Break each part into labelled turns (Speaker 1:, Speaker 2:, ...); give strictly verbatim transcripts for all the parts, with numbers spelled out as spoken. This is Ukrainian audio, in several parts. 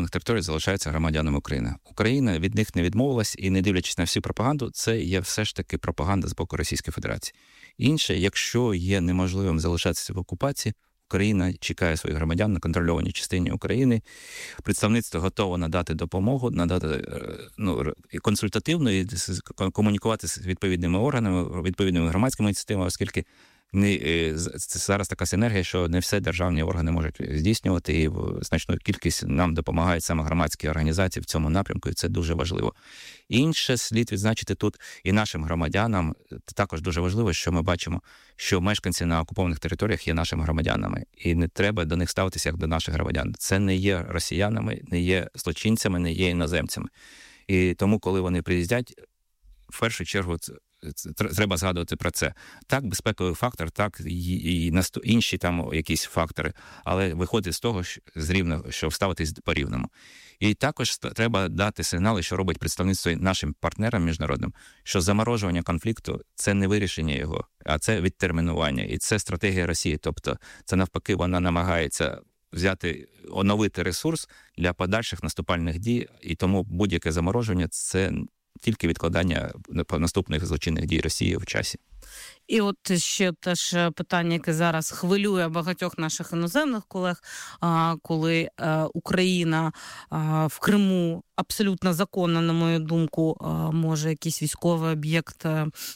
Speaker 1: окупованих територій залишаються громадянами України. Україна від них не відмовилась, і не дивлячись на всю пропаганду, це є все ж таки пропаганда з боку Російської Федерації. Інше, якщо є неможливим залишатися в окупації, Україна чекає своїх громадян на контрольованій частині України. Представництво готово надати допомогу, надати ну, консультативну і комунікувати з відповідними органами, відповідними громадськими ініціативами, оскільки не, це зараз така синергія, що не все державні органи можуть здійснювати, і значну кількість нам допомагають саме громадські організації в цьому напрямку, і це дуже важливо. Інше слід відзначити тут і нашим громадянам, також дуже важливо, що ми бачимо, що мешканці на окупованих територіях є нашими громадянами, і не треба до них ставитися як до наших громадян. Це не є росіянами, не є злочинцями, не є іноземцями. І тому, коли вони приїздять, в першу чергу треба згадувати про це. Так, безпековий фактор, так, і, і інші там якісь фактори, але виходить з того, що, з рівно, що вставитись по-рівному. І також треба дати сигнали, що робить представництво нашим партнерам міжнародним, що заморожування конфлікту – це не вирішення його, а це відтермінування. І це стратегія Росії. Тобто це навпаки, вона намагається взяти, оновити ресурс для подальших наступальних дій, і тому будь-яке замороження – це тільки відкладання наступних злочинних дій Росії в часі.
Speaker 2: І от ще теж питання, яке зараз хвилює багатьох наших іноземних колег, коли Україна в Криму абсолютно законно, на мою думку, може якийсь військовий об'єкт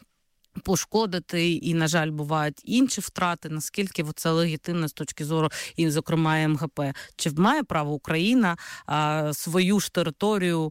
Speaker 2: пошкодити, і, на жаль, бувають інші втрати, наскільки це легітимно з точки зору, і, зокрема, ем ге пе. Чи має право Україна а, свою ж територію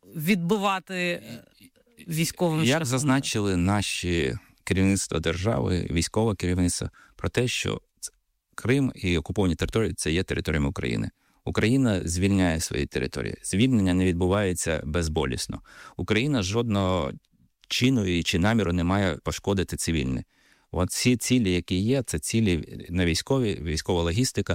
Speaker 2: відбивати військовим шляхом?
Speaker 1: Як зазначили наші керівництво держави, військове керівництво, про те, що Крим і окуповані території – це є територіями України. Україна звільняє свої території. Звільнення не відбувається безболісно. Україна жодного чину чи наміру не має пошкодити цивільне. От ці цілі, які є, це цілі на військові, військова логістика.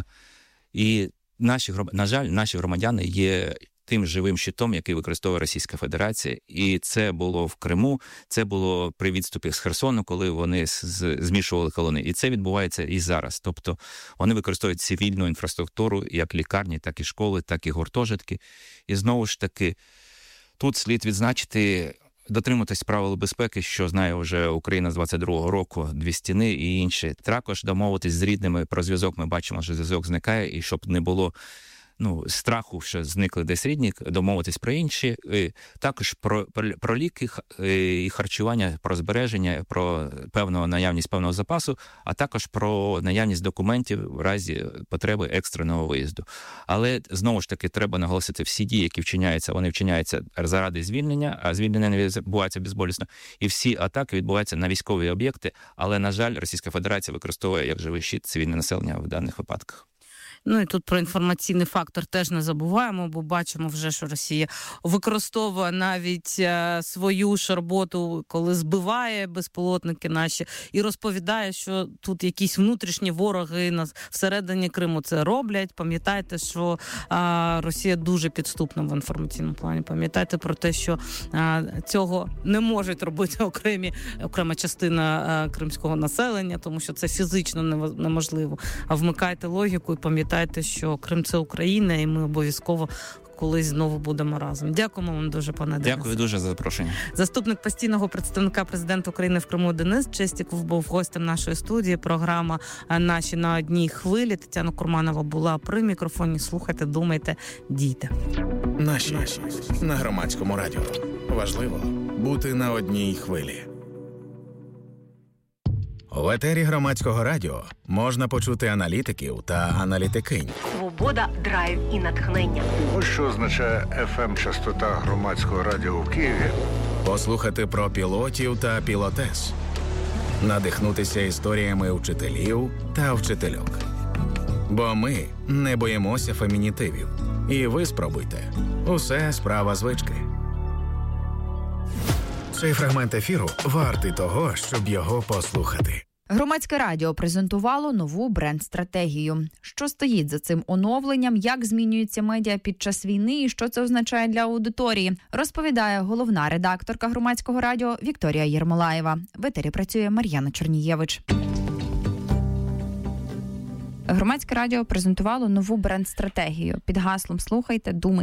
Speaker 1: І, наші, на жаль, наші громадяни є тим живим щитом, який використовує Російська Федерація. І це було в Криму, це було при відступі з Херсону, коли вони змішували колони. І це відбувається і зараз. Тобто вони використовують цивільну інфраструктуру, як лікарні, так і школи, так і гуртожитки. І знову ж таки, тут слід відзначити, дотримуватись правил безпеки, що знає вже Україна з двадцять другого року, дві стіни і інші. Також домовитись з рідними про зв'язок. Ми бачимо, що зв'язок зникає, і щоб не було ну, страху, що зникли десь рідні, домовитись про інші. І також про, про, про ліки і харчування, про збереження, про певну наявність певного запасу, а також про наявність документів в разі потреби екстреного виїзду. Але, знову ж таки, треба наголосити, всі дії, які вчиняються, вони вчиняються заради звільнення, а звільнення не відбувається безболісно. І всі атаки відбуваються на військові об'єкти, але, на жаль, Російська Федерація використовує як живий щит цивільне населення в даних випадках.
Speaker 2: Ну і тут про інформаційний фактор теж не забуваємо, бо бачимо вже, що Росія використовує навіть свою ж роботу, коли збиває безпілотники наші, і розповідає, що тут якісь внутрішні вороги всередині Криму це роблять. Пам'ятайте, що а, Росія дуже підступна в інформаційному плані. Пам'ятайте про те, що а, цього не можуть робити окремі, окрема частина а, кримського населення, тому що це фізично неможливо. А вмикайте логіку і пам'ятайте, що Крим – це Україна, і ми обов'язково колись знову будемо разом. Дякуємо вам дуже, пане Денисе.
Speaker 1: Дякую дуже за запрошення.
Speaker 2: Заступник постійного представника президента України в Криму Денис Честіков був гостем нашої студії. Програма «Наші на одній хвилі». Тетяна Курманова була при мікрофоні. Слухайте, думайте, дійте.
Speaker 3: Наші на Громадському радіо. Важливо бути на одній хвилі. В етері Громадського радіо можна почути аналітиків та аналітикинь.
Speaker 4: Свобода, драйв і натхнення.
Speaker 5: Ось що означає еф ем-частота Громадського радіо в Києві.
Speaker 3: Послухати про пілотів та пілотес. Надихнутися історіями вчителів та вчительок. Бо ми не боїмося фемінітивів. І ви спробуйте. Усе справа звички. Цей фрагмент ефіру вартий того, щоб його послухати.
Speaker 6: Громадське радіо презентувало нову бренд-стратегію. Що стоїть за цим оновленням, як змінюються медіа під час війни і що це означає для аудиторії, розповідає головна редакторка Громадського радіо Вікторія Єрмолаєва. В етері працює Мар'яна Чернієвич. Громадське радіо презентувало нову бренд-стратегію під гаслом «Слухайте, думайте».